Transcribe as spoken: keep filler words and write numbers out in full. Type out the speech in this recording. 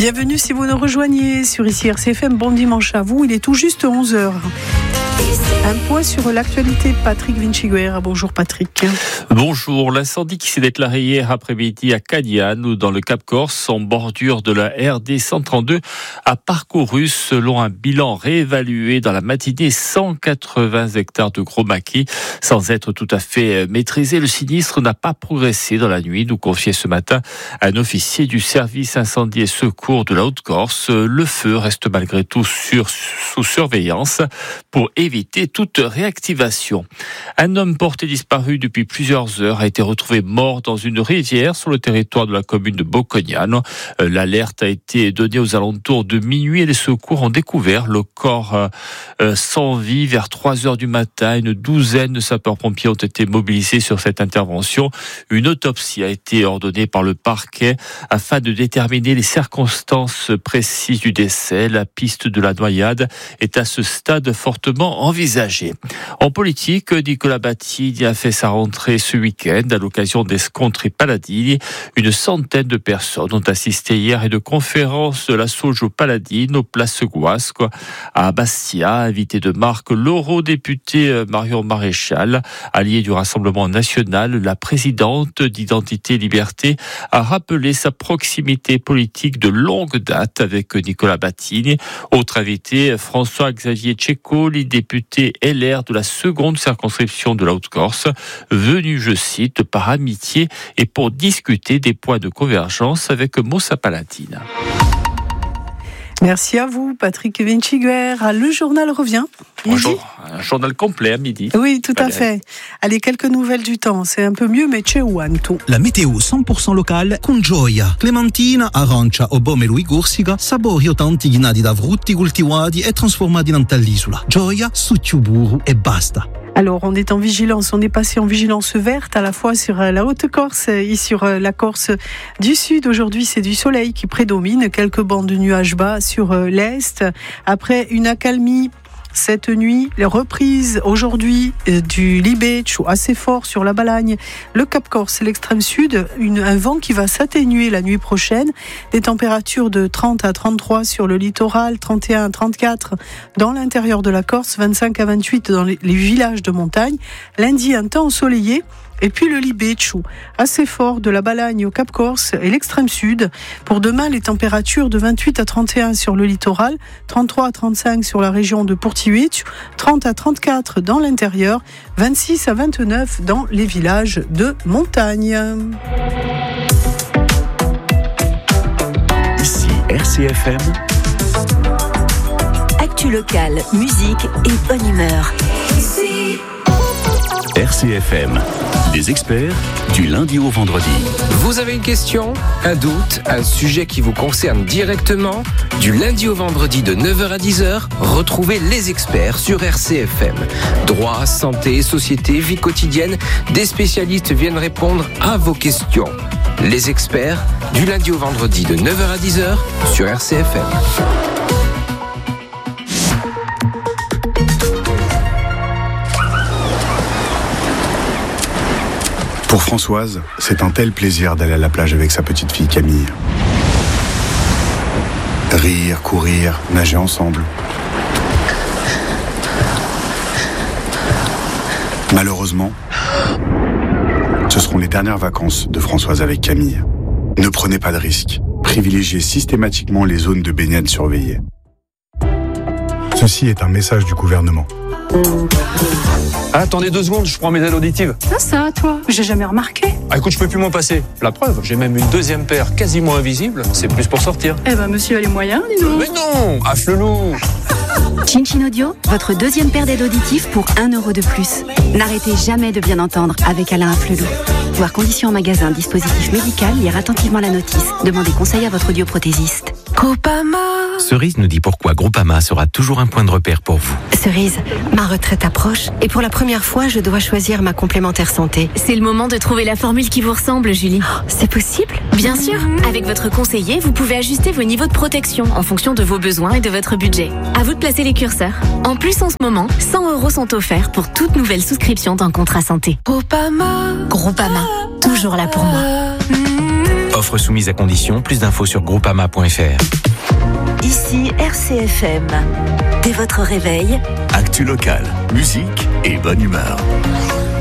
Bienvenue si vous nous rejoignez sur ici R C F M. Bon dimanche à vous, il est tout juste onze heures. Un point sur l'actualité, Patrick Vinciguerra. Bonjour Patrick. Bonjour. L'incendie qui s'est déclaré hier après-midi à Cagnan ou dans le Cap Corse, en bordure de la R D cent trente-deux, a parcouru, selon un bilan réévalué dans la matinée, cent quatre-vingts hectares de gros maquis. Sans être tout à fait maîtrisé, le sinistre n'a pas progressé dans la nuit, nous confiait ce matin un officier du service incendie et secours de la Haute-Corse. Le feu reste malgré tout sur, sous surveillance pour éviter toute réactivation. Un homme porté disparu depuis plusieurs heures a été retrouvé mort dans une rivière sur le territoire de la commune de Bocognano. L'alerte a été donnée aux alentours de minuit et les secours ont découvert le corps euh, sans vie vers trois heures du matin. Une douzaine de sapeurs-pompiers ont été mobilisés sur cette intervention. Une autopsie a été ordonnée par le parquet afin de déterminer les circonstances précises du décès. La piste de la noyade est à ce stade fortement envisagée. En politique, Nicolas Battini a fait sa rentrée ce week-end à l'occasion d'Escontre et Paladini. Une centaine de personnes ont assisté hier à une conférence de la Sojo Paladine au Place Guasque à Bastia. Invité de marque, l'eurodéputé Marion Maréchal, allié du Rassemblement national, la présidente d'Identité et Liberté, a rappelé sa proximité politique de longue date avec Nicolas Battini. Autre invité, François-Xavier Tchéco, le député L R de la seconde circonscription de la Haute-Corse, venu, je cite, par amitié et pour discuter des points de convergence avec Moussa Paladine. Merci à vous, Patrick Vinciguerra. Le journal revient. Bonjour, un journal complet à midi. Oui, tout à fait. Allez, quelques nouvelles du temps. C'est un peu mieux, mais c'è quanto. La météo cent pour cent locale con gioia. Clementina, arancia o pomelo e corsica, sapori autentici nati da frutti coltivati e trasformati in all'isola. Gioia, succio burro e basta. Alors, on est en vigilance, on est passé en vigilance verte à la fois sur la Haute-Corse et sur la Corse du Sud. Aujourd'hui, c'est du soleil qui prédomine, quelques bandes de nuages bas sur l'Est. Après une accalmie cette nuit, les reprises aujourd'hui du Libé, assez fort sur la Balagne, le Cap Corse et l'extrême sud, une, un vent qui va s'atténuer la nuit prochaine, des températures de trente à trente-trois sur le littoral, trente et un à trente-quatre dans l'intérieur de la Corse, vingt-cinq à vingt-huit dans les, les villages de montagne. Lundi, un temps ensoleillé. Et puis le Libé, assez fort de la Balagne au Cap Corse et l'extrême sud. Pour demain, les températures de vingt-huit à trente et un sur le littoral, trente-trois à trente-cinq sur la région de Portiuit, trente à trente-quatre dans l'intérieur, vingt-six à vingt-neuf dans les villages de montagne. Ici R C F M. Actu locale, musique et bonne humeur. Ici R C F M. Des experts du lundi au vendredi. Vous avez une question, un doute, un sujet qui vous concerne directement? Du lundi au vendredi de neuf heures à dix heures, retrouvez les experts sur R C F M. Droit, santé, société, vie quotidienne, des spécialistes viennent répondre à vos questions. Les experts, du lundi au vendredi de neuf heures à dix heures sur R C F M. Pour Françoise, c'est un tel plaisir d'aller à la plage avec sa petite fille Camille. Rire, courir, nager ensemble. Malheureusement, ce seront les dernières vacances de Françoise avec Camille. Ne prenez pas de risques. Privilégiez systématiquement les zones de baignade surveillées. Ceci est un message du gouvernement. Ah, attendez deux secondes, je prends mes aides auditives. Ça, ça, toi, j'ai jamais remarqué. Ah, écoute, je peux plus m'en passer. La preuve, j'ai même une deuxième paire quasiment invisible. C'est plus pour sortir. Eh ben, monsieur a les moyens, dis donc. Mais non, affle-loup. Chin Audio, votre deuxième paire d'aides auditives pour un euro de plus. N'arrêtez jamais de bien entendre avec Alain Afflelou. Voir conditions en magasin, dispositif médical, lire attentivement la notice. Demandez conseil à votre audioprothésiste. Groupama. Cerise nous dit pourquoi Groupama sera toujours un point de repère pour vous. Cerise, ma retraite approche et pour la première fois, je dois choisir ma complémentaire santé. C'est le moment de trouver la formule qui vous ressemble, Julie. Oh, c'est possible ? Bien sûr. Avec votre conseiller, vous pouvez ajuster vos niveaux de protection en fonction de vos besoins et de votre budget. À vous de placer les curseurs. En plus, en ce moment, cent euros sont offerts pour toute nouvelle souscription d'un contrat santé. Groupama. Groupama. Toujours là pour moi. Offre soumise à condition. Plus d'infos sur groupama point f r. Ici R C F M. Dès votre réveil, actu locale, musique et bonne humeur.